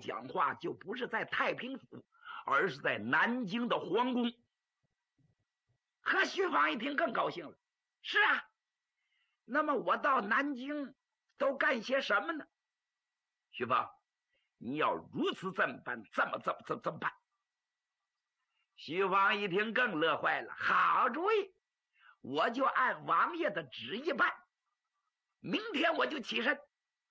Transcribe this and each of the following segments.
讲话就不是在太平府，而是在南京的皇宫。和徐芳一听更高兴了，是啊，那么我到南京都干些什么呢？徐芳，你要如此这么办，这么办。徐芳一听更乐坏了，好主意，我就按王爷的旨意办，明天我就起身。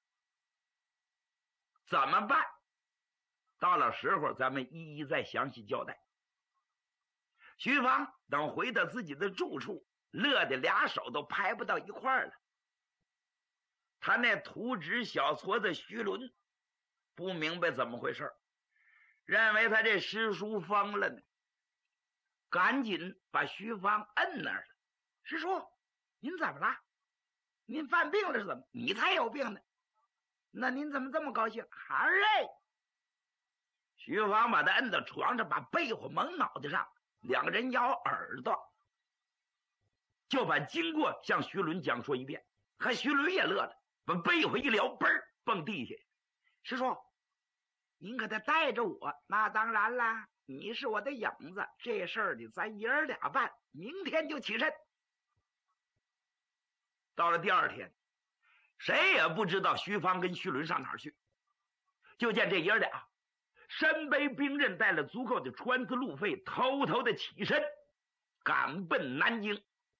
怎么办？到了时候咱们一一再详细交代。徐芳等回到自己的住处，乐得俩手都拍不到一块儿了。他那图纸小矬子徐伦不明白怎么回事，认为他这师叔疯了呢，赶紧把徐芳摁那儿了。师叔，您怎么了？您犯病了是怎么？你才有病呢。那您怎么这么高兴？儿哎！徐芳把他摁到床上，把被子蒙脑袋上，两个人咬耳朵，就把经过向徐伦讲说一遍。和徐伦也乐了，把被子一撩，嘣儿蹦地下。师叔，您可得带着我。那当然啦，你是我的影子，这事儿得咱爷儿俩办，明天就起身。到了第二天，谁也不知道徐芳跟徐伦上哪儿去，就见这爷儿俩身背兵刃，带了足够的船资路费，偷偷的起身赶奔南京。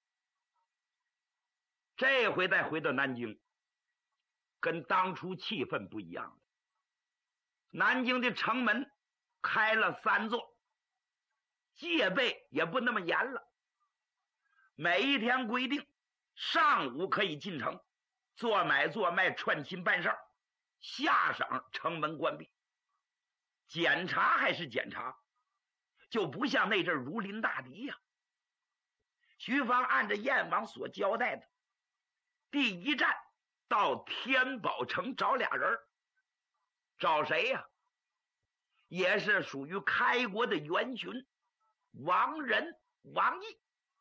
这回再回到南京，跟当初气氛不一样了。南京的城门开了3座，戒备也不那么严了。每一天规定上午可以进城做买做卖，串亲办事儿，下晌城门关闭。检查还是检查，就不像那阵如临大敌呀。徐芳按照燕王所交代的，第一站到天宝城找俩人。找谁呀？也是属于开国的元勋王仁、王毅。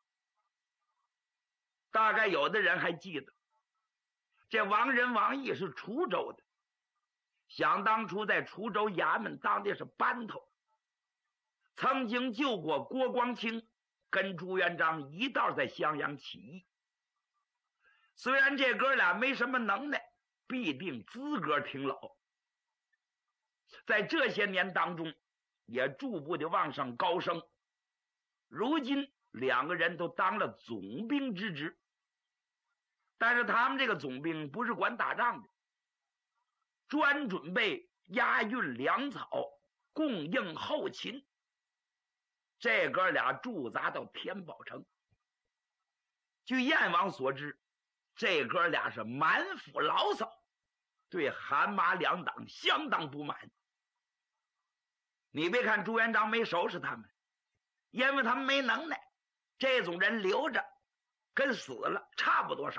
大概有的人还记得，这王仁、王毅是滁州的，想当初在滁州衙门当的是班头，曾经救过郭光清跟朱元璋一道在襄阳起义。虽然这哥俩没什么能耐，必定资格挺老，在这些年当中也逐步的往上高升。如今两个人都当了总兵之职，但是他们这个总兵不是管打仗的，专准备押运粮草，供应后勤。这哥俩驻扎到天宝城。据燕王所知，这哥俩是满腹牢骚，对韩马两党相当不满。你别看朱元璋没收拾他们，因为他们没能耐，这种人留着跟死了差不多少。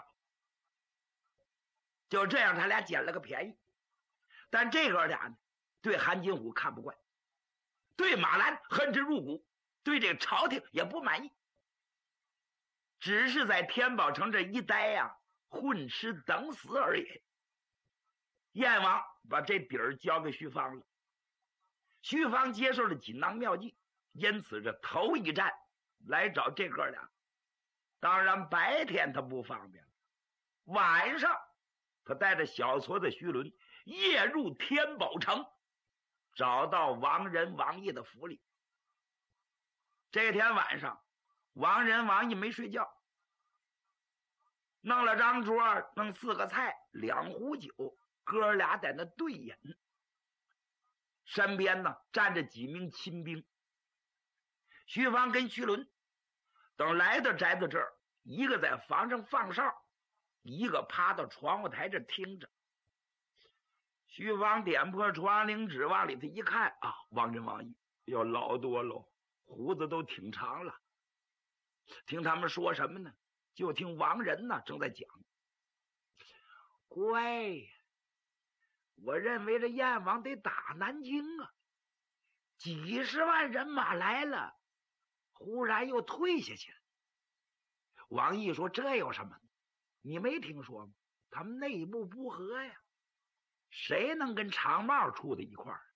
就这样他俩捡了个便宜。但这哥俩呢，对韩金虎看不惯，对马兰恨之入骨，对这个朝廷也不满意，只是在天宝城这一待呀，混吃等死而已。燕王把这底儿交给徐芳了，徐芳接受了锦囊妙计，因此这头一站来找这哥俩。当然白天他不方便了，晚上他带着小矬子徐伦夜入天宝城，找到王仁、王毅的府里。这天晚上，王仁、王毅没睡觉，弄了张桌，弄4个菜，2壶酒，哥俩在那对饮。身边呢站着几名亲兵。徐芳跟徐伦等来到宅子这儿，一个在房上放哨，一个趴到窗户台这听着。徐芳点破窗棂纸往里头一看啊，王仁、王毅要老多喽，胡子都挺长了。听他们说什么呢？就听王仁呢正在讲，乖，我认为这燕王得打南京啊，几十万人马来了，忽然又退下去了。王毅说，这有什么？你没听说吗？他们内部不和呀，谁能跟长帽处在一块儿？